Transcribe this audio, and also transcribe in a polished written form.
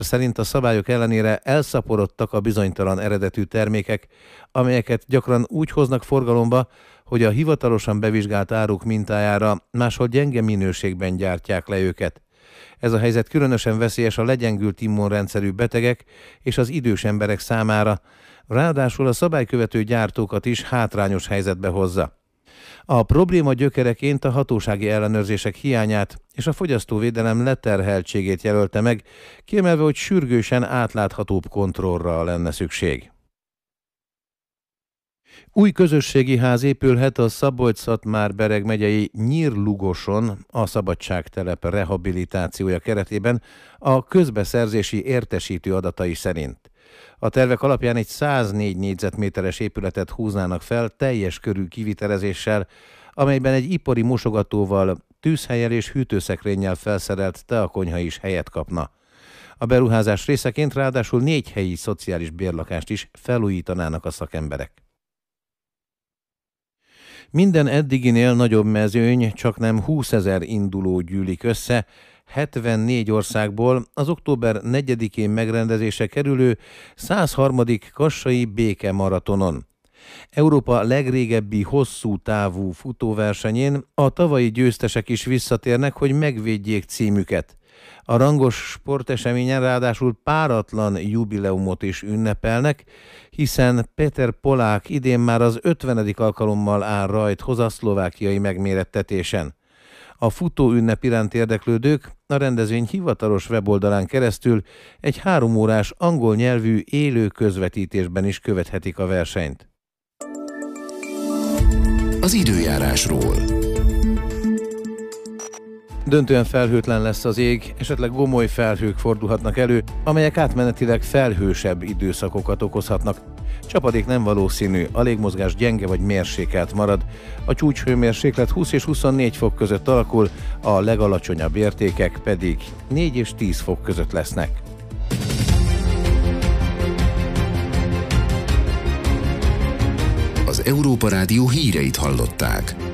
szerint a szabályok ellenére elszaporodtak a bizonytalan eredetű termékek, amelyeket gyakran úgy hoznak forgalomba, hogy a hivatalosan bevizsgált áruk mintájára máshol gyenge minőségben gyártják le őket. Ez a helyzet különösen veszélyes a legyengült immunrendszerű betegek és az idős emberek számára, ráadásul a szabálykövető gyártókat is hátrányos helyzetbe hozza. A probléma gyökereként a hatósági ellenőrzések hiányát és a fogyasztóvédelem leterheltségét jelölte meg, kiemelve, hogy sürgősen átláthatóbb kontrollra lenne szükség. Új közösségi ház épülhet a Szabolcs-Szatmár-Bereg megyei Nyírlugoson a Szabadságtelep rehabilitációja keretében a közbeszerzési értesítő adatai szerint. A tervek alapján egy 104 négyzetméteres épületet húznának fel teljes körű kivitelezéssel, amelyben egy ipari mosogatóval, tűzhellyel és hűtőszekrényel felszerelt teakonyha is helyet kapna. A beruházás részeként ráadásul 4 helyi szociális bérlakást is felújítanának a szakemberek. Minden eddiginél nagyobb mezőny, csaknem 20 000 induló gyűlik össze, 74 országból az október 4-én megrendezésre kerülő 103. Kassai békemaratonon. Európa legrégebbi hosszú távú futóversenyén a tavalyi győztesek is visszatérnek, hogy megvédjék címüket. A rangos sporteseményen ráadásul páratlan jubileumot is ünnepelnek, hiszen Peter Polák idén már az 50. alkalommal áll rajthoz a szlovákiai megmérettetésen. A futóünnep iránt érdeklődők a rendezvény hivatalos weboldalán keresztül egy 3 órás angol nyelvű élő közvetítésben is követhetik a versenyt. Az időjárásról. Döntően felhőtlen lesz az ég, esetleg gomoly felhők fordulhatnak elő, amelyek átmenetileg felhősebb időszakokat okozhatnak. Csapadék nem valószínű, a légmozgás gyenge vagy mérsékelt marad. A csúcshőmérséklet 20 és 24 fok között alakul, a legalacsonyabb értékek pedig 4 és 10 fok között lesznek. Az Európa Rádió híreit hallották.